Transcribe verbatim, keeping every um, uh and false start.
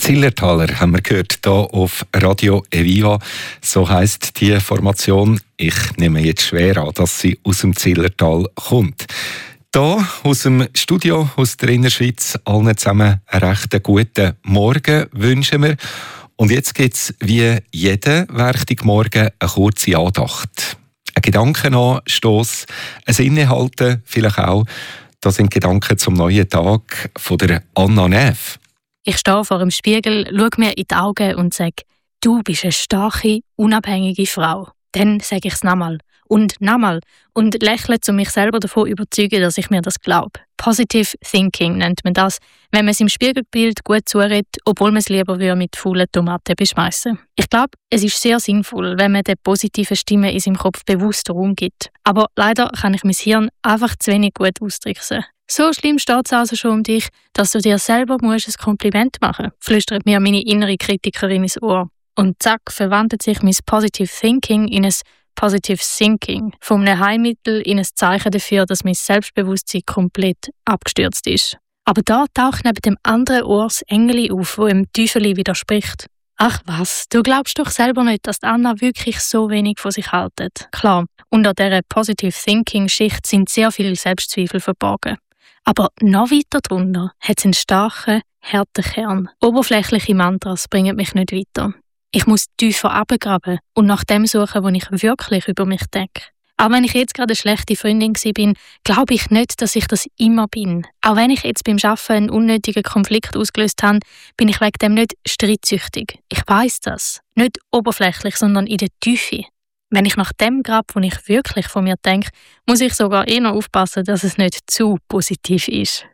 Zillertaler haben wir gehört hier auf Radio Eviva. So heisst die Formation. Ich nehme jetzt schwer an, dass sie aus dem Zillertal kommt. Hier aus dem Studio aus der Innerschweiz allen zusammen einen recht guten Morgen wünschen wir. Und jetzt gibt es wie jeden Werktagsmorgen eine kurze Andacht. Ein Gedankenanstoss, ein Innehalten vielleicht auch. Das sind Gedanken zum neuen Tag von der Anna Neff. Ich stehe vor dem Spiegel, schaue mir in die Augen und sage, du bist eine starke, unabhängige Frau. Dann sage ich es nochmal und nochmal und lächle, um mich selber davon überzeugen, dass ich mir das glaube. Positive Thinking nennt man das, wenn man es im Spiegelbild gut zuredet, obwohl man es lieber mit faulen Tomaten beschmeißen. Ich glaube, es ist sehr sinnvoll, wenn man den positiven Stimmen in seinem Kopf bewusst Raum gibt. Aber leider kann ich mein Hirn einfach zu wenig gut austricksen. So schlimm steht es also schon um dich, dass du dir selber musst ein Kompliment machen musst, flüstert mir meine innere Kritikerin ins Ohr. Und zack, verwandelt sich mein Positive Thinking in ein Positive Thinking, von einem Heilmittel in ein Zeichen dafür, dass mein Selbstbewusstsein komplett abgestürzt ist. Aber da taucht neben dem anderen Ohr das Engeli auf, wo dem Teufeli widerspricht. Ach was, du glaubst doch selber nicht, dass Anna wirklich so wenig von sich hält. Klar, unter dieser Positive Thinking-Schicht sind sehr viele Selbstzweifel verborgen. Aber noch weiter drunter hat es einen starken, harten Kern. Oberflächliche Mantras bringen mich nicht weiter. Ich muss tiefer runtergraben und nach dem suchen, was ich wirklich über mich denke. Auch wenn ich jetzt gerade eine schlechte Freundin war, glaube ich nicht, dass ich das immer bin. Auch wenn ich jetzt beim Arbeiten einen unnötigen Konflikt ausgelöst habe, bin ich wegen dem nicht streitsüchtig. Ich weiss das. Nicht oberflächlich, sondern in der Tiefe. Wenn ich nach dem grabe, was ich wirklich von mir denke, muss ich sogar eher aufpassen, dass es nicht zu positiv ist.